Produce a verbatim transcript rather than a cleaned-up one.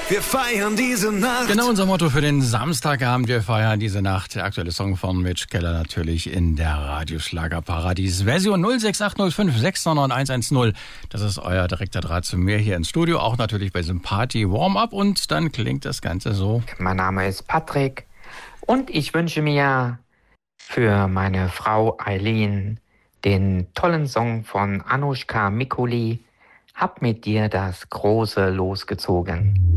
Wir feiern diese Nacht. Genau unser Motto für den Samstagabend. Wir feiern diese Nacht. Der aktuelle Song von Mitch Keller natürlich in der Radioschlagerparadies. Version null sechs acht null fünf sechs neun neun eins eins null. Das ist euer direkter Draht zu mir hier ins Studio. Auch natürlich bei Sympathie Warm-Up. Und dann klingt das Ganze so. Mein Name ist Patrick und ich wünsche mir für meine Frau Eileen den tollen Song von Anushka Mikuli. Hab mit dir das Große losgezogen.